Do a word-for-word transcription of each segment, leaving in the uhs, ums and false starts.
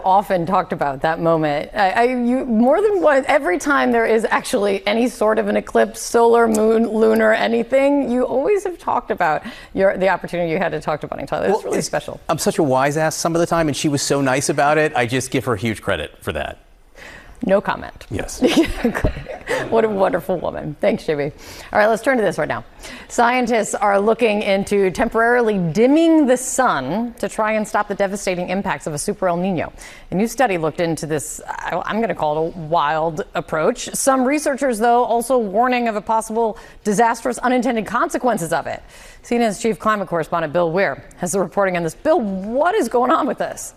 often talked about that moment. I, I, you, more than one, every time there is actually any sort of an eclipse, solar, moon, lunar, anything, you always have talked about your the opportunity you had to talk to Bonnie Tyler. That's well, really special. I'm such a wise ass some of the time, and she was so nice about it. I just give her huge credit for that. No comment. Yes. What a wonderful woman. Thanks, J B. All right, let's turn to this right now. Scientists are looking into temporarily dimming the sun to try and stop the devastating impacts of a super El Nino. A new study looked into this, I'm going to call it a wild approach. Some researchers, though, also warning of a possible disastrous unintended consequences of it. C N N's chief climate correspondent Bill Weir has the reporting on this. Bill, what is going on with this?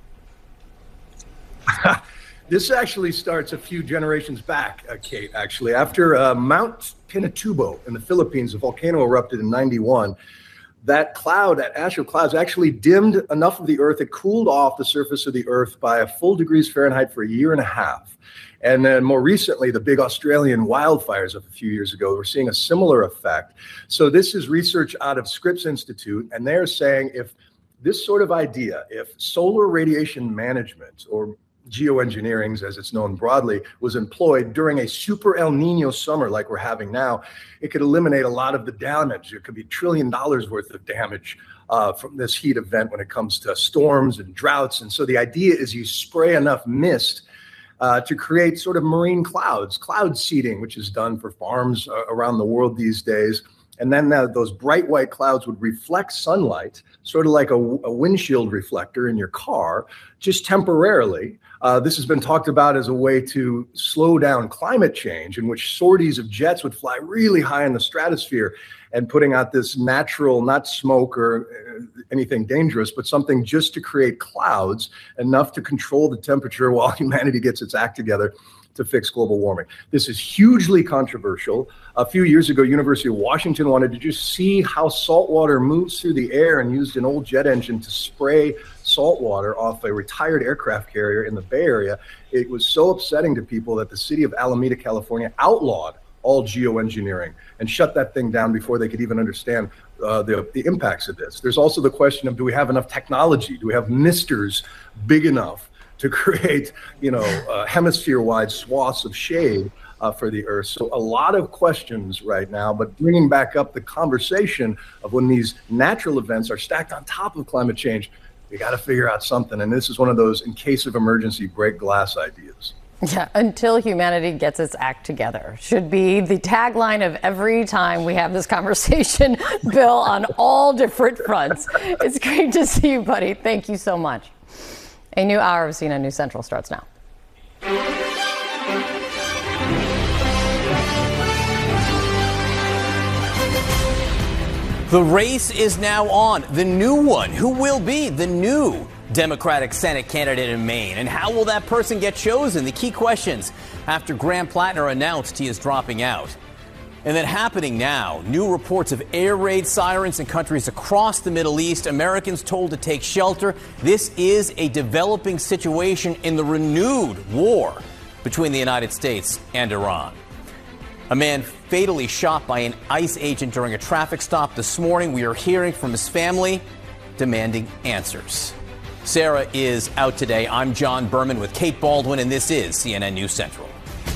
This actually starts a few generations back, uh, Kate, actually. After uh, Mount Pinatubo in the Philippines, a volcano erupted in ninety-one, that cloud, that ash of clouds, actually dimmed enough of the Earth. It cooled off the surface of the Earth by a full degrees Fahrenheit for a year and a half. And then more recently, the big Australian wildfires of a few years ago, we're seeing a similar effect. So this is research out of Scripps Institute, and they're saying if this sort of idea, if solar radiation management, or geoengineering, as it's known broadly, was employed during a super El Nino summer like we're having now, it could eliminate a lot of the damage. It could be a trillion dollars worth of damage uh, from this heat event when it comes to storms and droughts. And so the idea is you spray enough mist uh, to create sort of marine clouds, cloud seeding, which is done for farms uh, around the world these days. And then uh, those bright white clouds would reflect sunlight, sort of like a, a windshield reflector in your car, just temporarily. Uh, this has been talked about as a way to slow down climate change, in which sorties of jets would fly really high in the stratosphere and putting out this natural, not smoke or anything dangerous, but something just to create clouds enough to control the temperature while humanity gets its act together to fix global warming. This is hugely controversial. A few years ago, University of Washington wanted to just see how salt water moves through the air and used an old jet engine to spray salt water off a retired aircraft carrier in the Bay Area. It was so upsetting to people that the city of Alameda, California outlawed all geoengineering and shut that thing down before they could even understand uh, the, the impacts of this. There's also the question of, do we have enough technology? Do we have misters big enough to create, you know, uh, hemisphere-wide swaths of shade uh, for the Earth? So a lot of questions right now, but bringing back up the conversation of when these natural events are stacked on top of climate change, we got to figure out something. And this is one of those, in case of emergency, break glass ideas. Yeah, until humanity gets its act together should be the tagline of every time we have this conversation, Bill, on all different fronts. It's great to see you, buddy. Thank you so much. A new hour of C N N News Central starts now. The race is now on. The new one. Who will be the new Democratic Senate candidate in Maine? And how will that person get chosen? The key questions after Graham Plattner announced he is dropping out. And then happening now, new reports of air raid sirens in countries across the Middle East, Americans told to take shelter. This is a developing situation in the renewed war between the United States and Iran. A man fatally shot by an ICE agent during a traffic stop this morning. We are hearing from his family, demanding answers. Sarah is out today. I'm John Berman with Kate Baldwin, and this is C N N News Central.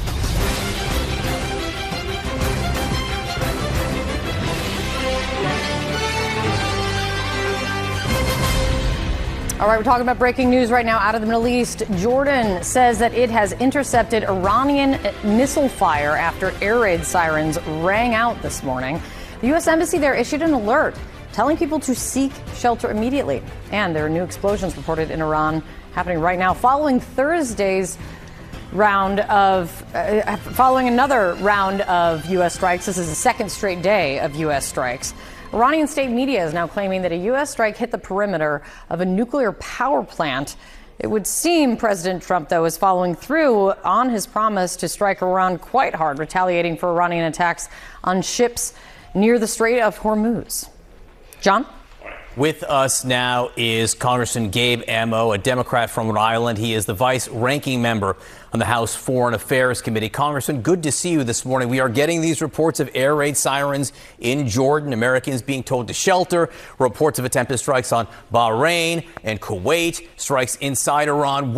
All right, we're talking about breaking news right now out of the Middle East. Jordan says that it has intercepted Iranian missile fire after air raid sirens rang out this morning. The U S Embassy there issued an alert telling people to seek shelter immediately. And there are new explosions reported in Iran happening right now following Thursday's round of uh, following another round of U S strikes. This is the second straight day of U S strikes. Iranian state media is now claiming that a U S strike hit the perimeter of a nuclear power plant. It would seem President Trump, though, is following through on his promise to strike Iran quite hard, retaliating for Iranian attacks on ships near the Strait of Hormuz. John? With us now is Congressman Gabe Amo, a Democrat from Rhode Island. He is the vice-ranking member on the House Foreign Affairs Committee. Congressman, good to see you this morning. We are getting these reports of air raid sirens in Jordan, Americans being told to shelter, reports of attempted strikes on Bahrain and Kuwait, strikes inside Iran.